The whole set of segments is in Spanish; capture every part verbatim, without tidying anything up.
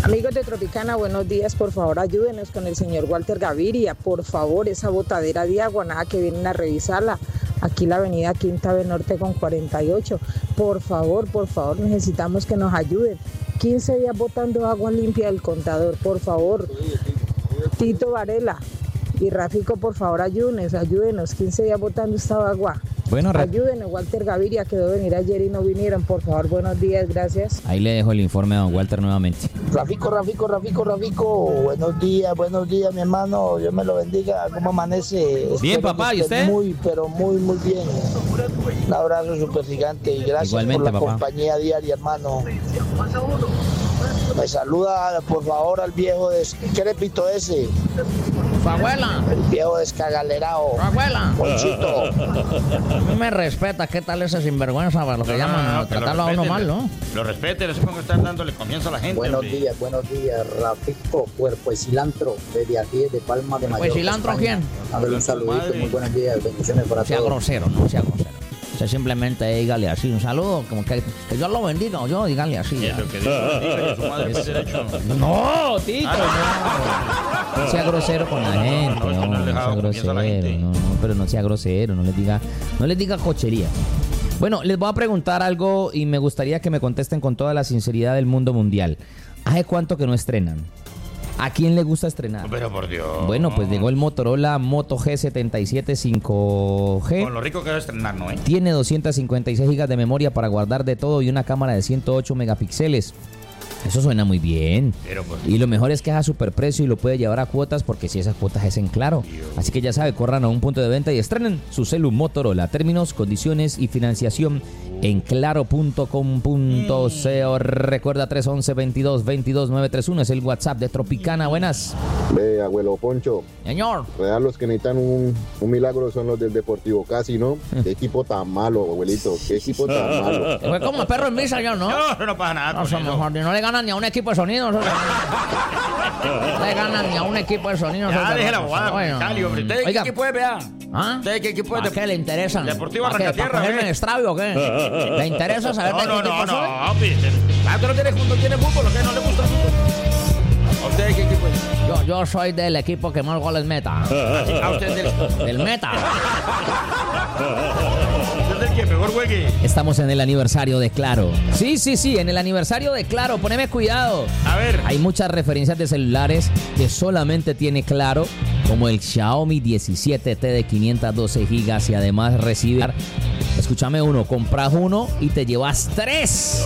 Amigos de Tropicana, buenos días. Por favor, ayúdenos con el señor Walter Gaviria. Por favor, esa botadera de agua, nada que vienen a revisarla. Aquí la avenida Quinta B Norte con cuarenta y ocho. Por favor, por favor, necesitamos que nos ayuden. quince días botando agua limpia del contador, por favor. Tito Varela y Rafico, por favor, ayúdenos, ayúdenos. quince días botando esta agua. Bueno, re- ayúdenos, Walter Gaviria, quedó de venir ayer y no vinieron. Por favor, buenos días, gracias. Ahí le dejo el informe a don Walter nuevamente. Rafico, Rafico, Rafico, Rafico, buenos días, buenos días, mi hermano, Dios me lo bendiga, ¿cómo amanece? Bien, Espero papá, que ¿y esté usted? Muy, pero muy, muy bien. Un abrazo súper gigante y gracias Igualmente, por la papá. compañía diaria, hermano. Me saluda, por favor, al viejo descrépito ese, Su abuela, el viejo descagalerao, su abuela. Ponchito. No me respeta, ¿qué tal ese sinvergüenza? Para lo que No, llaman, no, no, que lo tratarlo a uno respeten, mal, ¿no? Lo respete, no sé cómo están dándole comienzo a la gente. Buenos hombre. días, buenos días, Rafico, Cuerpo de Cilantro, desde aquí, de Palma de Mallorca. Pues cilantro, España. ¿quién? Dándole un saludito, Madre. muy buenos días, bendiciones para No sea todos. grosero, no sea grosero. Usted simplemente dígale así, un saludo, como que, que Dios lo bendiga, o yo dígale así. Y ya. lo que Dios lo bendiga y su madre por derecho. No, Tito, Ah, no. No sea grosero con la gente, no, no, no, no no, le sea dejaba comienzo a la grosero, gente. no, no, pero no sea grosero, no les diga, no les diga cochería. Bueno, les voy a preguntar algo y me gustaría que me contesten con toda la sinceridad del mundo mundial. ¿Hace cuánto que no estrenan? ¿A quién le gusta estrenar? Pero por Dios. Bueno, pues llegó el Motorola Moto G setenta y siete cinco G. Con lo rico que va a estrenar, ¿no? ¿Eh? Tiene doscientas cincuenta y seis gigas de memoria para guardar de todo y una cámara de ciento ocho megapíxeles. Eso suena muy bien. Pero pues, Y lo mejor es que es a superprecio y lo puede llevar a cuotas porque si esas cuotas es en Claro. Así que ya sabe, corran a un punto de venta y estrenen su celu Motorola. Términos, condiciones y financiación en claro punto com punto co. Recuerda tres once, veintidós, veintidós, novecientos treinta y uno es el WhatsApp de Tropicana. Buenas. Ve, abuelo Poncho, Señor, real los que necesitan un, un milagro son los del Deportivo Casi, ¿no? Qué equipo tan malo, abuelito, qué equipo tan malo. fue como perro en misa yo, ¿no? no, no pasa nada. No, con son eso. mejor, no le ganan ni a un equipo de sonido. No le ganan ni a un equipo de sonido. Ya, esos deje la demás. bobada, Bueno, Cali, hombre. ¿Usted oiga, qué equipo es, vea? ¿Ah? ¿Usted qué equipo es? ¿A qué le interesan? Deportivo ¿Para qué? Arrancatierra, ¿Para ponerme ¿eh? en extravio o qué? ¿Le interesa saber de No, qué no, equipo no, soy? no, Peter. Ah, ¿tú no tienes, no tienes fútbol? ¿O qué? ¿No le gusta el fútbol? ¿A usted qué equipo es? Yo, yo soy del equipo que más goles meta. ¿A usted del, Del meta. usted del que mejor juegue? Estamos en el aniversario de Claro. Sí, sí, sí, en el aniversario de Claro. Poneme cuidado. A ver. Hay muchas referencias de celulares que solamente tiene Claro, como el Xiaomi diecisiete T de quinientos doce gigas y además recibe... Escúchame uno, compras uno y te llevas tres.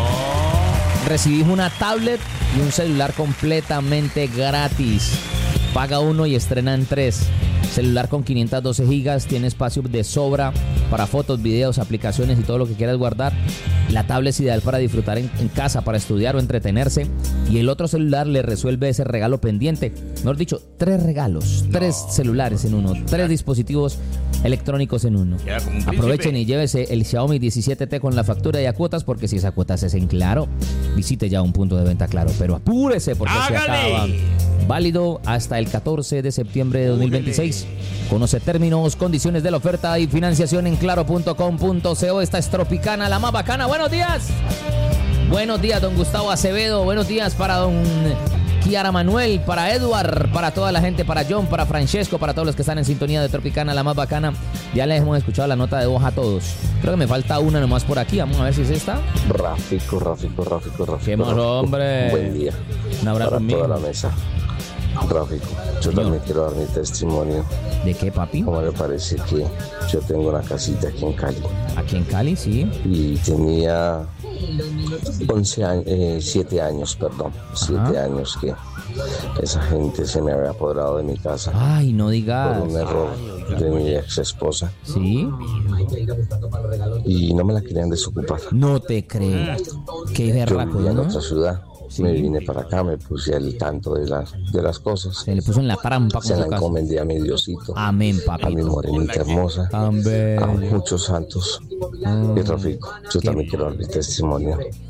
Recibís una tablet y un celular completamente gratis. Paga uno y estrenan tres. Celular con quinientos doce gigas, tiene espacio de sobra para fotos, videos, aplicaciones y todo lo que quieras guardar. La tablet es ideal para disfrutar en, en casa, para estudiar o entretenerse. Y el otro celular le resuelve ese regalo pendiente. Mejor dicho, tres regalos, tres celulares en uno, tres dispositivos electrónicos en uno. Ya, como un Aprovechen príncipe. y llévese el Xiaomi diecisiete T con la factura y a cuotas, porque si esa cuotas es en Claro, visite ya un punto de venta Claro. Pero apúrese porque se ¡Hágale! acaba. Válido hasta el catorce de septiembre de dos mil veintiséis. Conoce términos, condiciones de la oferta y financiación en claro punto com punto co. Esta es Tropicana, la más bacana. Buenos días. Buenos días, don Gustavo Acevedo. Buenos días para don Kiara Manuel, para Edward, para toda la gente, para John, para Francesco, para todos los que están en sintonía de Tropicana, la más bacana. Ya les hemos escuchado la nota de voz a todos. Creo que me falta una nomás por aquí. Vamos a ver si es esta. Rafico, Rafico, Rafico, Rafico. Qué más, Rafico. hombre. Buen día. Un abrazo para mío. toda la mesa. Rafico, yo Señor. también quiero dar mi testimonio. ¿De qué, papi? Como me parece que yo tengo una casita aquí en Cali Aquí en Cali, sí. y tenía once años, eh, siete años, perdón, siete años que esa gente se me había apoderado de mi casa Ay, no digas. por un error de mi ex esposa Sí. y no me la querían desocupar. No te creo. Qué Yo berraco, vivía en ¿no? otra ciudad. Sí. Me vine para acá, me puse al tanto de las, de las cosas. Se le puso en la trampa Se como la su casa. encomendé a mi Diosito, Amén, a mi papi. morenita hermosa, Amén. a muchos santos. Y Rafico, yo ¿Qué? también quiero dar mi testimonio.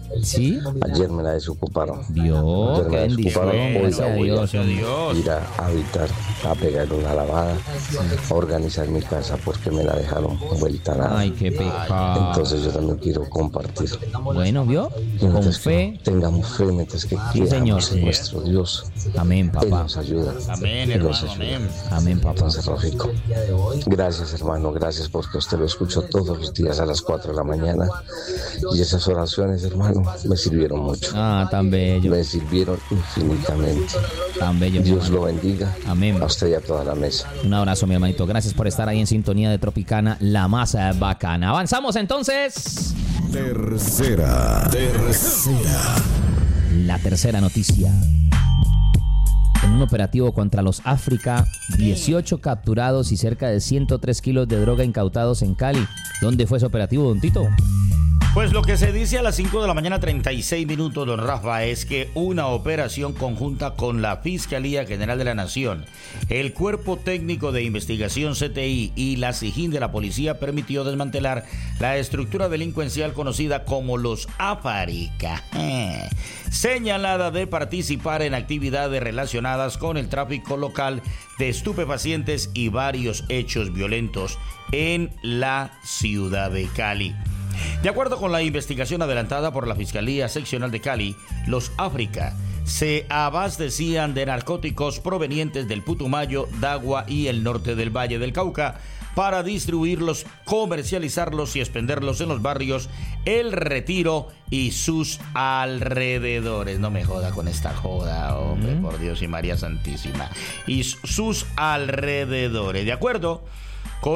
¿Sí? Ayer me la desocuparon. Dios, Ayer me qué la bendición. desocuparon. Hoy Gracias la a voy Dios. a ir a habitar, a pegar una lavada, a organizar mi casa porque me la dejaron vuelta a nada. Ay, qué pecado. Entonces yo también quiero compartir. Bueno, ¿vio? Y Con mientras fe. que tengamos fe, mientras que Sí, señor. creamos en nuestro Dios. Amén, Él papá. nos ayuda. Amén, Él nos hermano, ayuda. amén. Amén, papá. Entonces, Rafico, gracias, hermano, gracias porque usted lo escucho todos los días a las cuatro de la mañana. Y esas oraciones, hermano, me sirvieron mucho. Ah, tan bello. Me sirvieron infinitamente. Tan bello. mi Dios hermano. lo bendiga. Amén. A usted y a toda la mesa. Un abrazo, mi hermanito. Gracias por estar ahí en sintonía de Tropicana, la masa bacana. Avanzamos entonces. Tercera, tercera. La tercera noticia. En un operativo contra los África, dieciocho capturados y cerca de ciento tres kilos de droga incautados en Cali. ¿Dónde fue ese operativo, don Tito? Pues lo que se dice a las cinco de la mañana, treinta y seis minutos, don Rafa, es que una operación conjunta con la Fiscalía General de la Nación, el Cuerpo Técnico de Investigación C T I y la SIJIN de la Policía permitió desmantelar la estructura delincuencial conocida como los África, eh, señalada de participar en actividades relacionadas con el tráfico local de estupefacientes y varios hechos violentos en la ciudad de Cali. De acuerdo con la investigación adelantada por la Fiscalía Seccional de Cali, los África se abastecían de narcóticos provenientes del Putumayo, Dagua y el norte del Valle del Cauca para distribuirlos, comercializarlos y expenderlos en los barrios El Retiro y sus alrededores. No me joda con esta joda, hombre, por Dios y María Santísima. Y sus alrededores. De acuerdo